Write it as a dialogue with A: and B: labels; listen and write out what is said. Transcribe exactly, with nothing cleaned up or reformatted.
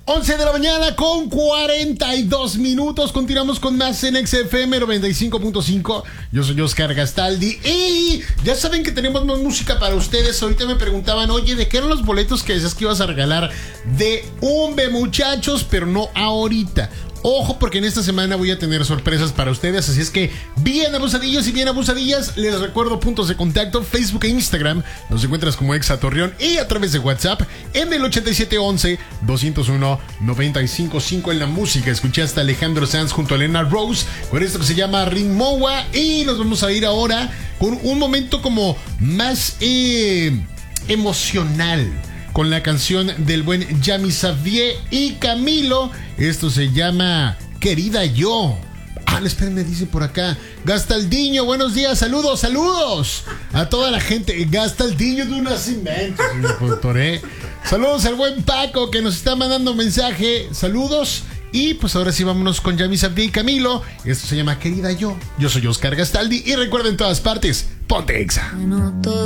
A: once de la mañana con cuarenta y dos minutos. Continuamos con más en X F M noventa y cinco punto cinco. Yo soy Oscar Gastaldi y ya saben que tenemos más música para ustedes. Ahorita me preguntaban, oye, ¿de qué eran los boletos que decías que ibas a regalar? De Umbe, muchachos, pero no ahorita. Ojo, porque en esta semana voy a tener sorpresas para ustedes, así es que bien abusadillos y bien abusadillas. Les recuerdo puntos de contacto: Facebook e Instagram. Nos encuentras como Exa Torreón y a través de WhatsApp en el ochenta y siete once, doscientos uno, noventa y cinco cinco. En la música escuchaste a Alejandro Sanz junto a Elena Rose con esto que se llama Rimowa, y nos vamos a ir ahora con un momento como más eh, emocional, con la canción del buen Yami Xavier y Camilo. Esto se llama Querida Yo. Ah, espérenme, dice por acá Gastaldiño, buenos días, saludos, saludos a toda la gente. Gastaldiño de un nacimiento, señor productor, ¿eh? Saludos al buen Paco que nos está mandando mensaje. Saludos. Y pues ahora sí vámonos con Yami Xavier y Camilo. Esto se llama Querida Yo. Yo soy Oscar Gastaldi y recuerden, en todas partes, ponte Exa.